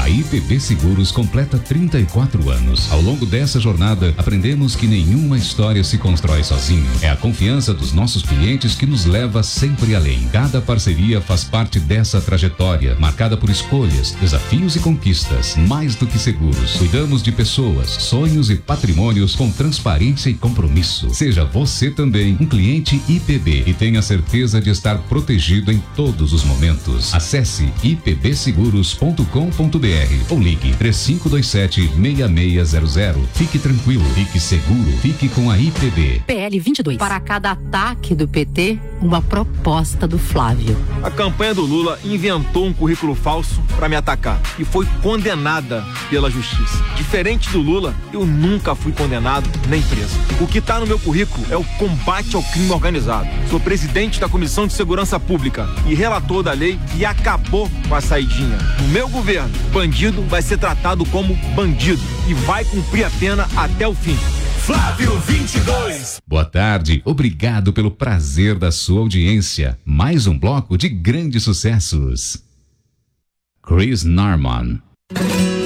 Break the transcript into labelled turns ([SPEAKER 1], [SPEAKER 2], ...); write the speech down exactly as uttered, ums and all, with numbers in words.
[SPEAKER 1] A I P B Seguros completa trinta e quatro anos. Ao longo dessa jornada, aprendemos que nenhuma história se constrói sozinho. É a confiança dos nossos clientes que nos leva sempre além. Cada parceria faz parte dessa trajetória, marcada por escolhas, desafios e conquistas. Mais do que seguros, cuidamos de pessoas, sonhos e patrimônios com transparência e compromisso. Seja você também um cliente I P B e tenha certeza de estar protegido em todos os momentos. Acesse i p b seguros ponto com ponto b r ou ligue três cinco dois sete, seis seis zero zero. Fique tranquilo, fique seguro, fique com a I P B.
[SPEAKER 2] P L vinte e dois. Para cada ataque do P T, uma proposta do Flávio.
[SPEAKER 3] A campanha do Lula inventou um currículo falso para me atacar e foi condenada pela justiça. Diferente do Lula, eu nunca fui condenado nem preso. O que está no meu currículo é o combate ao crime organizado. Sou presidente da Comissão de Segurança Pública e relator da lei que acabou com a saidinha. No meu governo, bandido vai ser tratado como bandido e vai cumprir a pena até o fim.
[SPEAKER 4] Flávio vinte e dois.
[SPEAKER 1] Boa tarde, obrigado pelo prazer da sua audiência. Mais um bloco de grandes sucessos. Chris Norman.